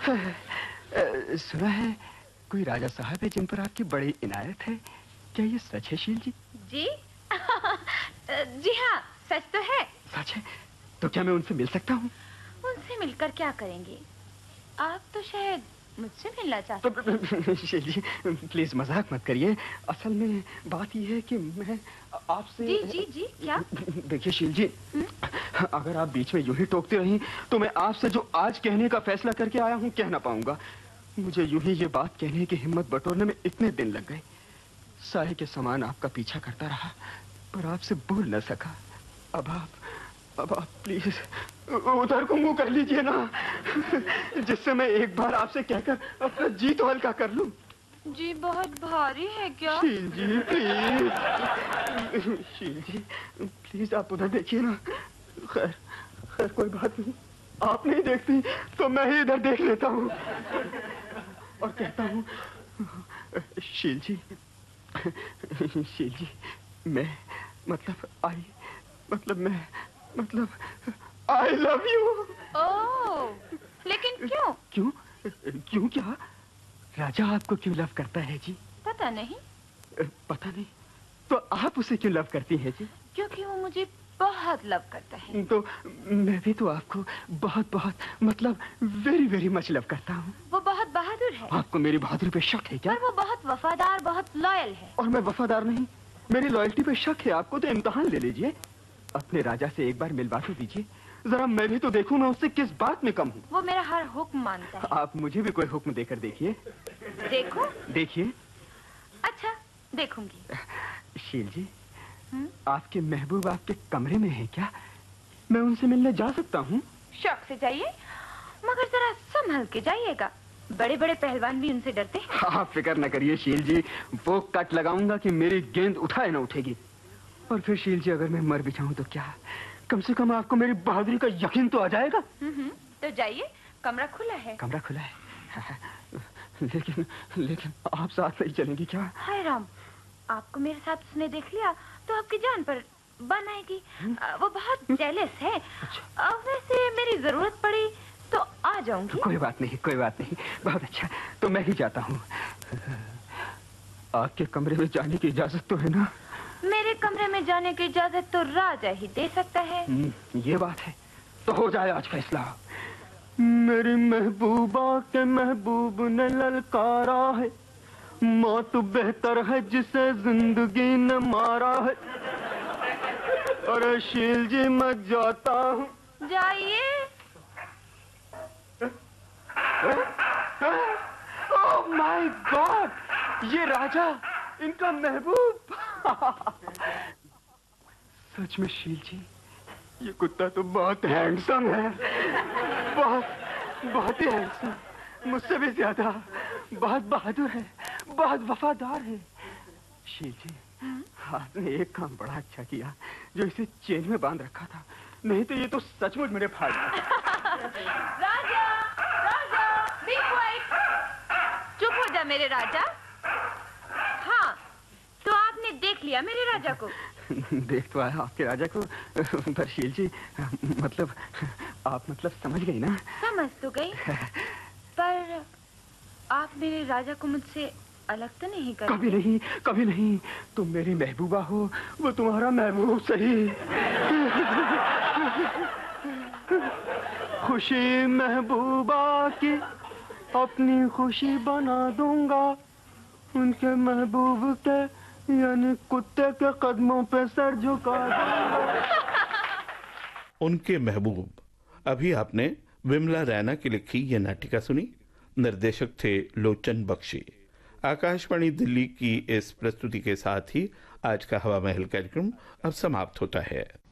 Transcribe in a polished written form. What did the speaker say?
सुना है कोई राजा साहब है जिन पर आपकी बड़ी इनायत है, क्या ये सच है शील जी? जी जी हाँ, सच तो है। सच है? तो क्या मैं उनसे मिल सकता हूँ? उनसे मिलकर क्या करेंगे? आप तो शायद मुझसे मिलना चाहते हैं। शील जी प्लीज मजाक मत करिए। असल में बात यह है कि मैं आपसे... जी जी जी, क्या? देखिए शील जी, अगर आप बीच में यूं ही टोकते रही तो मैं आपसे जो आज कहने का फैसला करके आया हूं कह ना पाऊंगा। मुझे यूं ही ये बात कहने की हिम्मत बटोरने में इतने दिन लग गए। साए के समान आपका पीछा करता रहा पर आपसे बोल न सका। अब आप प्लीज उधर को मुंह कर लीजिए ना, जिससे मैं एक बार आपसे कहकर अपना जी तो हल्का कर लूं। जी बहुत भारी है क्या? शील जी प्लीज, शील जी प्लीज आप उधर देखिए ना। खैर खैर कोई बात नहीं, आप नहीं देखती तो मैं ही इधर देख लेता हूँ और कहता हूँ, शील जी मैं मतलब आई लव यू। ओह, लेकिन क्यों? क्यों क्या? राजा आपको क्यों लव करता है जी? पता नहीं। पता नहीं? तो आप उसे क्यों लव करती हैं जी? क्योंकि वो मुझे बहुत लव करता है। तो मैं भी तो आपको बहुत मतलब वेरी वेरी मच लव करता हूँ। वो बहुत बहादुर है। आपको मेरी बहादुरी पे शक है क्या? पर वो बहुत वफादार, बहुत लॉयल है। और मैं वफादार नहीं? मेरी लॉयल्टी पे शक है आपको तो इम्तिहान ले लीजिए। अपने राजा से एक बार मिलवा तो दीजिए, जरा मैं भी तो देखूं मैं उससे किस बात में कम हूँ। वो मेरा हर हुक्म मानता है। आप मुझे भी कोई हुक्म देकर देखिए। देखो? देखिए। अच्छा देखूंगी। शील जी आपके महबूब आपके कमरे में है क्या? मैं उनसे मिलने जा सकता हूँ? शौक से जाइए, मगर जरा संभल के जाइएगा। बड़े बड़े पहलवान भी उनसे डरते हैं। आप फिक्र न करिए शील जी, वो कट लगाऊंगा कि मेरी गेंद उठाए ना उठेगी। और फिर शील जी अगर मैं मर भी जाऊं तो क्या, कम से कम आपको मेरी बहादुरी का यकीन तो आ जाएगा। तो जाइए, कमरा खुला है। कमरा खुला है लेकिन आप साथ नहीं चलेंगी क्या? हाय राम, आपको मेरे साथ उसने देख लिया तो आपकी जान पर बन आएगी। वो बहुत जेलस है। अच्छा। वैसे मेरी जरूरत पड़ी तो आ जाऊंगी। कोई बात नहीं बहुत अच्छा, तो मैं ही जाता हूँ। आपके कमरे में जाने की इजाजत तो है ना? मेरे कमरे में जाने की इजाजत तो राजा ही दे सकता है। ये बात है तो हो जाए आज फैसला। मेरी महबूबा के महबूब ने ललकारा है, मौत बेहतर है जिसे जिंदगी ने मारा है। अरे शील जी मैं जाता हूँ। जाइए। ओह माय गॉड, ये राजा इनका महबूब। सच में शील जी ये कुत्ता तो बहुत हैंडसम है, बहुत ही हैंडसम, मुझसे भी ज्यादा। बहुत बहादुर है, बहुत वफादार है। शील जी आपने एक काम बड़ा अच्छा किया जो इसे चेन में बांध रखा था, नहीं तो ये तो सचमुच मेरे फाड़। राजा, बी क्वाइट। चुप हो जा मेरे राजा। हाँ, तो आपने देख लिया मेरे राजा को? देख तो आया आपके राजा को, पर शील जी आप समझ गई ना? समझ तो गई, पर आप मेरे राजा को मुझसे अलग तो नहीं कर? कभी नहीं। तुम मेरी महबूबा हो, वो तुम्हारा महबूब सही। खुशी महबूबा की अपनी खुशी बना दूंगा, उनके महबूब के यानी कुत्ते के कदमों पे सर झुका दूंगा। उनके महबूब। अभी आपने विमला रैना की लिखी यह नाटिका सुनी। निर्देशक थे लोचन बख्शी। आकाशवाणी दिल्ली की इस प्रस्तुति के साथ ही आज का हवा महल कार्यक्रम अब समाप्त होता है।